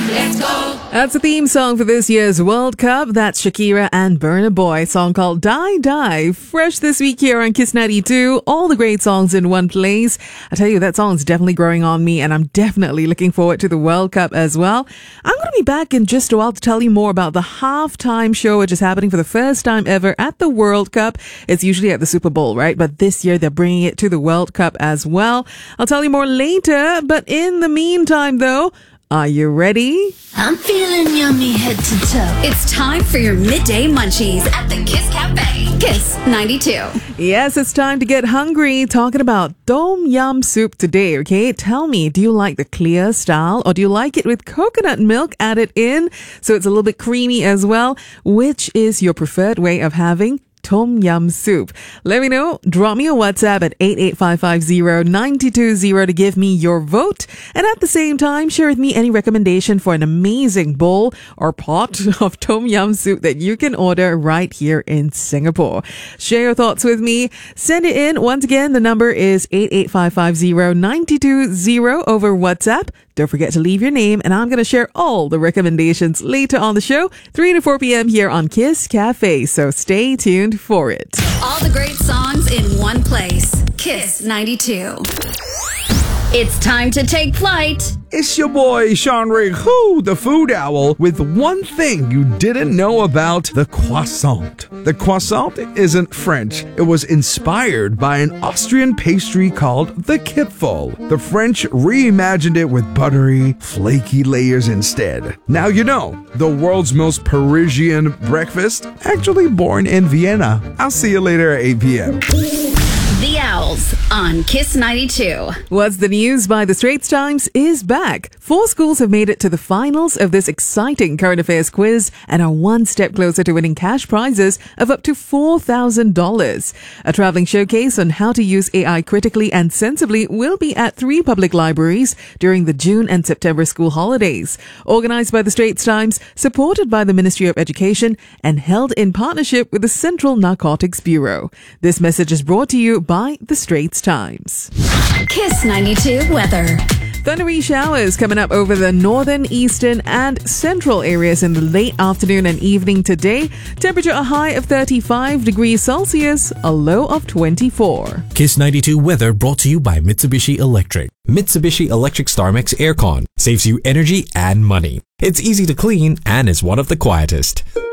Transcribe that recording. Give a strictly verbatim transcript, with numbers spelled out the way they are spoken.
That's the theme song for this year's World Cup. That's Shakira and Burna Boy, song called Die Die. Fresh this week here on Kiss ninety-two. All the great songs in one place. I tell you, that song's definitely growing on me, and I'm definitely looking forward to the World Cup as well. I'm going to be back in just a while to tell you more about the halftime show, which is happening for the first time ever at the World Cup. It's usually at the Super Bowl, right? But this year they're bringing it to the World Cup as well. I'll tell you more later, but in the meantime though, are you ready? I'm feeling yummy head to toe. It's time for your midday munchies at the Kiss Cafe. Kiss ninety-two. Yes, it's time to get hungry. Talking about Tom Yum soup today, okay? Tell me, do you like the clear style or do you like it with coconut milk added in so it's a little bit creamy as well? Which is your preferred way of having Tom Yum soup? Let me know. Drop me a WhatsApp at eight eight five five zero nine two zero to give me your vote. And at the same time, share with me any recommendation for an amazing bowl or pot of Tom Yum soup that you can order right here in Singapore. Share your thoughts with me. Send it in. Once again, the number is eight eight five five zero nine two zero over WhatsApp. Don't forget to leave your name, and I'm going to share all the recommendations later on the show, three to four p.m. here on Kiss Cafe. So stay tuned for it. All the great songs in one place. Kiss ninety-two. It's time to take flight. It's your boy, Sean Rig Hu, the food owl, with one thing you didn't know about the croissant. The croissant isn't French. It was inspired by an Austrian pastry called the Kipfel. The French reimagined it with buttery, flaky layers instead. Now you know, the world's most Parisian breakfast, actually born in Vienna. I'll see you later at eight p.m. The Owls on Kiss ninety-two. What's the News by The Straits Times is back. Four schools have made it to the finals of this exciting current affairs quiz and are one step closer to winning cash prizes of up to four thousand dollars. A traveling showcase on how to use A I critically and sensibly will be at three public libraries during the June and September school holidays. Organized by The Straits Times, supported by the Ministry of Education, and held in partnership with the Central Narcotics Bureau. This message is brought to you by The Straits Times. Kiss ninety-two weather. Thundery showers coming up over the northern, eastern and central areas in the late afternoon and evening today. Temperature a high of thirty-five degrees Celsius, a low of twenty-four. Kiss ninety-two weather brought to you by Mitsubishi Electric. Mitsubishi Electric StarMax Aircon saves you energy and money. It's easy to clean and is one of the quietest.